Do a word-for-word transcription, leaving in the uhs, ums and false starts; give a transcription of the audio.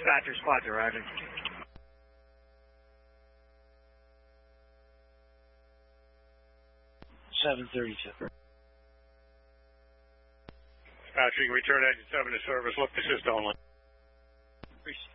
Scotcher squad arriving. seven thirty-two. Scotcher, you can return engine seven to service. Look assist only. Appreciate